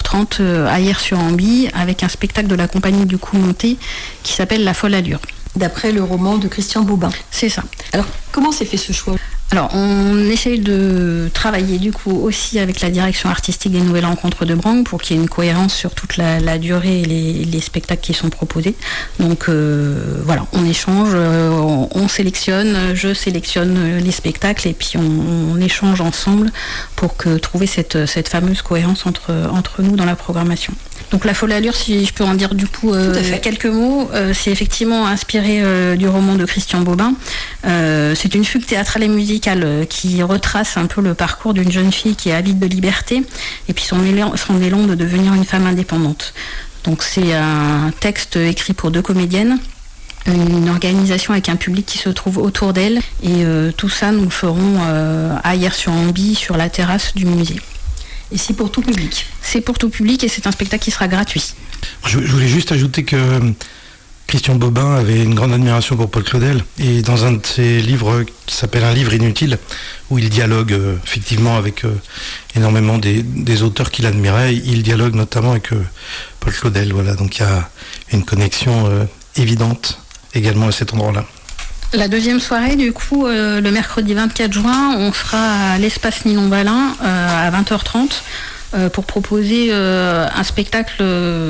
20h30 à Hyères-sur-Amby, avec un spectacle de la compagnie du Coup Monté qui s'appelle La Folle Allure. D'après le roman de Christian Bobin. C'est ça. Alors, comment s'est fait ce choix ? Alors, on essaye de travailler du coup aussi avec la direction artistique des Nouvelles Rencontres de Brangue pour qu'il y ait une cohérence sur toute la durée et les spectacles qui sont proposés. Donc voilà, on échange, on sélectionne, je sélectionne les spectacles et puis on échange ensemble pour trouver cette fameuse cohérence entre nous dans la programmation. Donc La Folle Allure, si je peux en dire du coup quelques mots, c'est effectivement inspiré du roman de Christian Bobin. C'est une fugue théâtrale et musicale qui retrace un peu le parcours d'une jeune fille qui est avide de liberté et puis son élan de devenir une femme indépendante. Donc c'est un texte écrit pour 2 comédiennes, une organisation avec un public qui se trouve autour d'elle et tout ça nous le ferons à Hyères-sur-Amby sur la terrasse du musée. Et c'est pour tout public ? C'est pour tout public et c'est un spectacle qui sera gratuit. Je voulais juste ajouter que Christian Bobin avait une grande admiration pour Paul Claudel et dans un de ses livres qui s'appelle Un livre inutile, où il dialogue effectivement avec énormément des auteurs qu'il admirait, il dialogue notamment avec Paul Claudel. Voilà, donc il y a une connexion évidente également à cet endroit-là. La deuxième soirée, du coup, le mercredi 24 juin, on sera à l'espace Ninon-Valin à 20h30 pour proposer un spectacle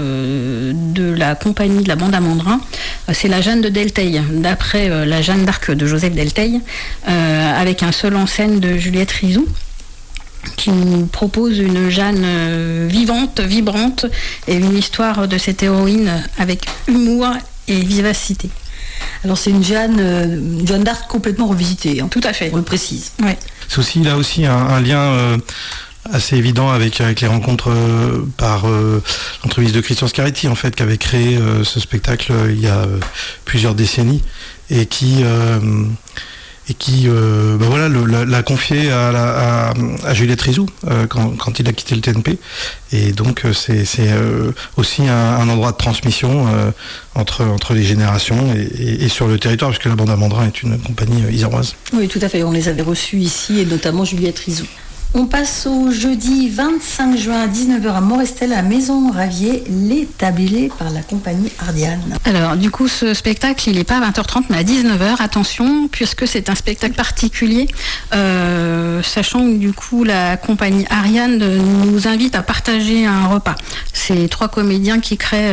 de la compagnie de la bande Amandrin. C'est la Jeanne de Delteil, d'après la Jeanne d'Arc de Joseph Delteil, avec un seul en scène de Juliette Rizou, qui nous propose une Jeanne vivante, vibrante, et une histoire de cette héroïne avec humour et vivacité. Alors c'est une Jeanne d'Arc complètement revisitée. Tout à fait. On le précise. Ouais. C'est aussi là aussi un lien assez évident avec les rencontres par l'entreprise de Christian Scaretti en fait, qui avait créé ce spectacle il y a plusieurs décennies et qui l'a confié à Juliette Rizou quand il a quitté le TNP. Et donc c'est aussi un endroit de transmission entre les générations et sur le territoire, puisque la bande Amandrin est une compagnie iséroise. Oui, tout à fait. On les avait reçus ici, et notamment Juliette Rizou. On passe au jeudi 25 juin à 19h à Morestel, à la Maison Ravier, Les Tablés par la compagnie Ardiane. Alors, du coup, ce spectacle, il n'est pas à 20h30, mais à 19h, attention, puisque c'est un spectacle particulier, sachant que, du coup, la compagnie Ariane nous invite à partager un repas. C'est 3 comédiens qui créent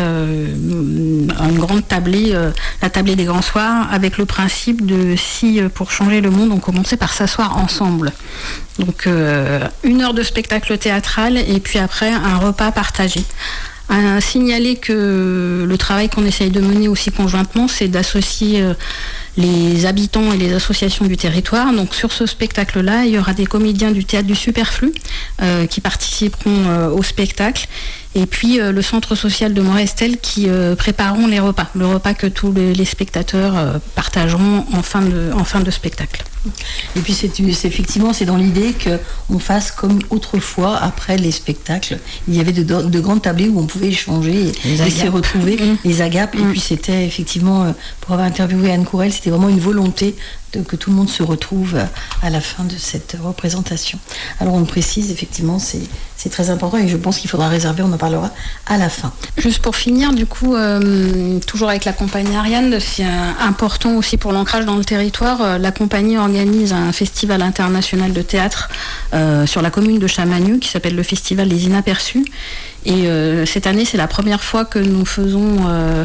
une grande tablée, la tablée des grands soirs, avec le principe de si, pour changer le monde, on commençait par s'asseoir ensemble. Donc 1 heure de spectacle théâtral et puis après un repas partagé. À signaler que le travail qu'on essaye de mener aussi conjointement, c'est d'associer les habitants et les associations du territoire. Donc sur ce spectacle-là, il y aura des comédiens du théâtre du Superflu qui participeront au spectacle. Et puis le centre social de Morestel qui prépareront les repas. Le repas que tous les spectateurs partageront en fin de spectacle. Et puis c'est effectivement dans l'idée qu'on fasse comme autrefois, après les spectacles. Il y avait de grandes tablées où on pouvait échanger et se retrouver, les agapes. Et puis c'était effectivement, pour avoir interviewé Anne Courel, c'était vraiment une volonté que tout le monde se retrouve à la fin de cette représentation. Alors on le précise, effectivement, c'est très important et je pense qu'il faudra réserver, on en parlera à la fin. Juste pour finir, du coup, toujours avec la compagnie Ariane, c'est important aussi pour l'ancrage dans le territoire. La compagnie organise un festival international de théâtre sur la commune de Chamagneux qui s'appelle le Festival des Inaperçus. Et cette année, c'est la première fois que nous faisons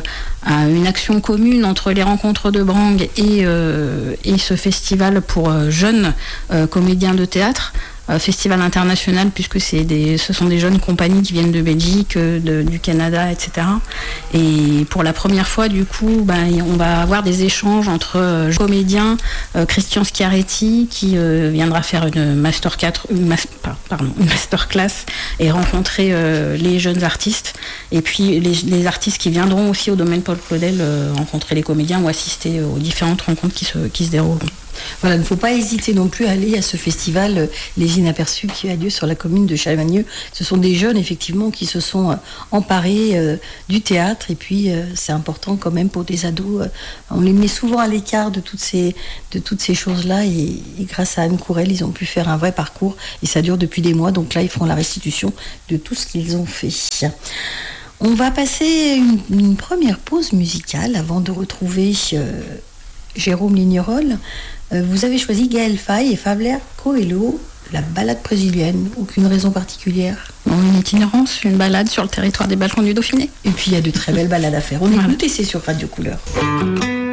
une action commune entre les rencontres de Brangue et ce festival pour jeunes comédiens de théâtre. Festival international puisque ce sont des jeunes compagnies qui viennent de Belgique, du Canada, etc. Et pour la première fois, du coup, on va avoir des échanges entre comédiens, Christian Scaretti qui viendra faire une masterclass et rencontrer les jeunes artistes. Et puis les artistes qui viendront aussi au domaine Paul Claudel rencontrer les comédiens ou assister aux différentes rencontres qui se dérouleront. Voilà, il ne faut pas hésiter non plus à aller à ce festival Les Inaperçus qui a lieu sur la commune de Chavagnieux. Ce sont des jeunes effectivement qui se sont emparés du théâtre et puis c'est important quand même pour des ados. On les met souvent à l'écart de toutes ces choses-là et grâce à Anne Courel, ils ont pu faire un vrai parcours et ça dure depuis des mois. Donc là, ils feront la restitution de tout ce qu'ils ont fait. On va passer une première pause musicale avant de retrouver Jérôme Lignerolles. Vous avez choisi Gaël Faye et Fabler Coelho, la balade brésilienne. Aucune raison particulière? Une itinérance, une balade sur le territoire des Balcons du Dauphiné. Et puis il y a de très belles balades à faire. On écoute et c'est sur Radio Couleur.